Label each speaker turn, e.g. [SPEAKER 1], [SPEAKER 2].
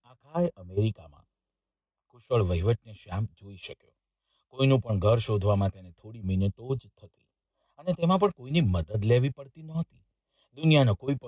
[SPEAKER 1] આખા અમેરિકામાં કુશળ વહીવટને શ્યામ જોઈ શક્યો. કોઈનું પણ ઘર શોધવામાં તેને થોડી મિનિટો જ થતી અને તેમાં પણ કોઈની મદદ લેવી પડતી નહોતી. દુનિયાનો કોઈ પણ